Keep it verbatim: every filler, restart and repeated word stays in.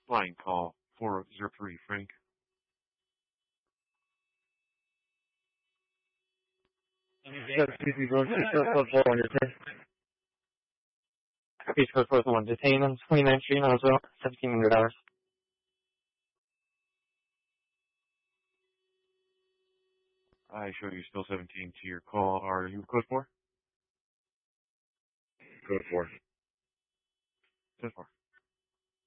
Flying call four zero three, Frank. That's easy, bro. That's four on your turn. East Coast Coast one, detain on twenty-ninth Street, Roswell, seventeen hundred hours. I show you still seventeen to your call. Are you code four? Code four. Code four.